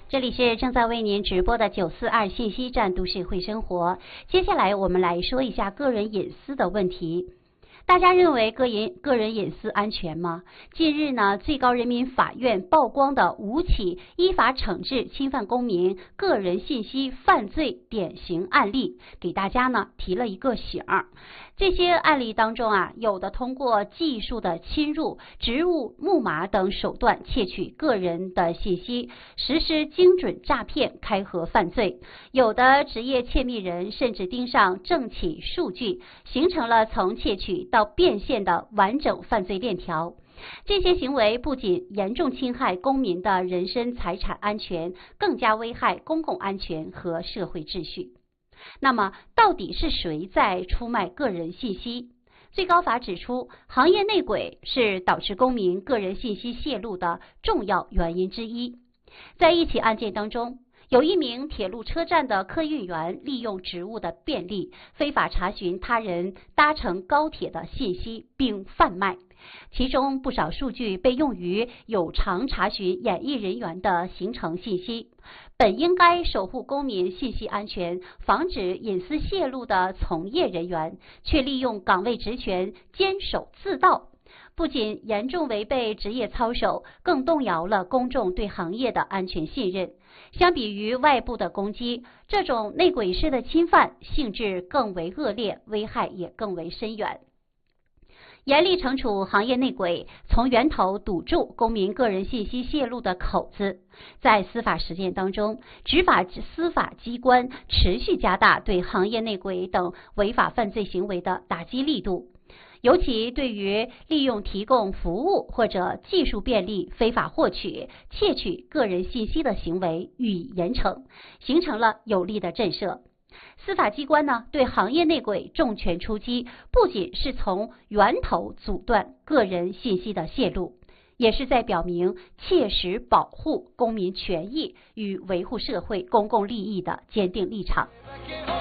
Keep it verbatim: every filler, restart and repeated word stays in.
这里是正在为您直播的九四二信息站都市会生活。接下来我们来说一下个人隐私的问题。大家认为个人个人隐私安全吗？近日呢，最高人民法院曝光的五起依法惩治侵犯公民个人信息犯罪典型案例，给大家呢提了一个醒儿。这些案例当中啊，有的通过技术的侵入、职务木马等手段窃取个人的信息，实施精准诈骗、开合犯罪；有的职业窃密人甚至盯上政企数据，形成了从窃取到变现的完整犯罪链条。这些行为不仅严重侵害公民的人身财产安全，更加危害公共安全和社会秩序。那么，到底是谁在出卖个人信息？最高法指出，行业内鬼是导致公民个人信息泄露的重要原因之一。在一起案件当中，有一名铁路车站的客运员利用职务的便利，非法查询他人搭乘高铁的信息并贩卖，其中不少数据被用于有偿查询演艺人员的行程信息。本应该守护公民信息安全、防止隐私泄露的从业人员，却利用岗位职权监守自盗，不仅严重违背职业操守，更动摇了公众对行业的安全信任。相比于外部的攻击，这种内鬼式的侵犯性质更为恶劣，危害也更为深远。严厉惩处行业内鬼，从源头堵住公民个人信息泄露的口子。在司法实践当中，执法司法机关持续加大对行业内鬼等违法犯罪行为的打击力度，尤其对于利用提供服务或者技术便利非法获取、窃取个人信息的行为予以严惩，形成了有力的震慑。司法机关呢，对行业内鬼重拳出击，不仅是从源头阻断个人信息的泄露，也是在表明切实保护公民权益与维护社会公共利益的坚定立场。